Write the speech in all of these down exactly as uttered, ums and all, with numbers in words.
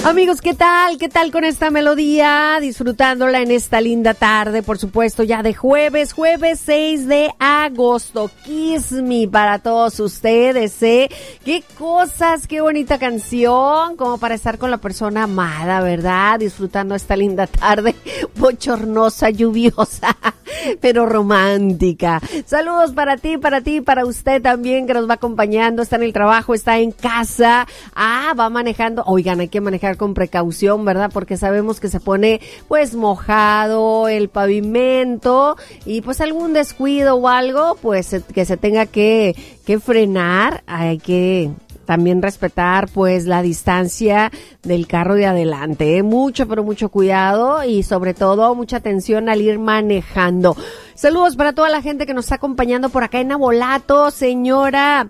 Amigos, ¿qué tal? ¿Qué tal con esta melodía? Disfrutándola en esta linda tarde, por supuesto, ya de jueves, jueves seis de agosto. Kiss Me para todos ustedes, ¿eh? Qué cosas, qué bonita canción, como para estar con la persona amada, ¿verdad? Disfrutando esta linda tarde, bochornosa, lluviosa, pero romántica. Saludos para ti, para ti, para usted también, que nos va acompañando, está en el trabajo, está en casa, ah, va manejando. Oigan, hay que manejar con precaución, ¿verdad? Porque sabemos que se pone pues mojado el pavimento y pues algún descuido o algo, pues que se tenga que, que frenar. Hay que también respetar pues la distancia del carro de adelante, ¿eh? Mucho, pero mucho cuidado y sobre todo mucha atención al ir manejando. Saludos para toda la gente que nos está acompañando por acá en Navolato. Señora,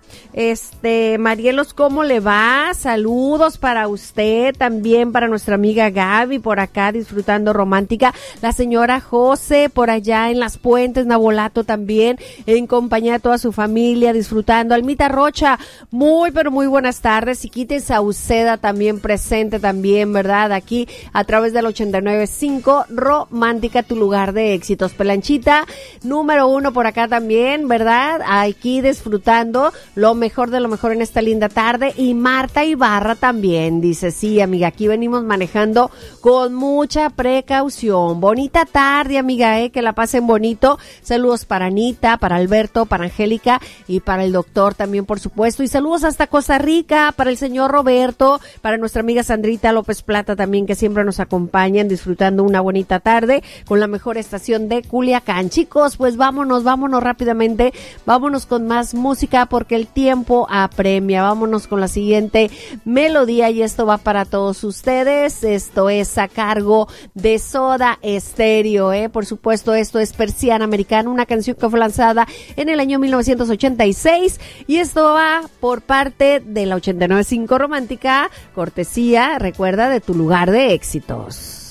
este, Marielos, ¿cómo le va? Saludos para usted, también para nuestra amiga Gaby por acá disfrutando romántica. La señora José por allá en Las Puentes, Navolato también, en compañía de toda su familia disfrutando. Almita Rocha, muy, pero muy buenas tardes. Y Quite Sauceda también presente también, ¿verdad? Aquí a través del ochenta y nueve punto cinco, Romántica, tu lugar de éxitos. Pelanchita, número uno por acá también, ¿verdad? Aquí disfrutando lo mejor de lo mejor en esta linda tarde. Y Marta Ibarra también dice, sí, amiga, aquí venimos manejando con mucha precaución. Bonita tarde, amiga, eh, que la pasen bonito. Saludos para Anita, para Alberto, para Angélica y para el doctor también, por supuesto. Y saludos hasta Costa Rica, para el señor Roberto, para nuestra amiga Sandrita López Plata también, que siempre nos acompañan disfrutando una bonita tarde con la mejor estación de Culiacán. Chicos, pues vámonos, vámonos rápidamente, vámonos con más música porque el tiempo apremia. Vámonos con la siguiente melodía y esto va para todos ustedes. Esto es a cargo de Soda Stereo, ¿eh? Por supuesto, esto es Persiana Americana, una canción que fue lanzada en el año mil novecientos ochenta y seis y esto va por parte de la ochenta y nueve punto cinco Romántica, cortesía, recuerda, de tu lugar de éxitos.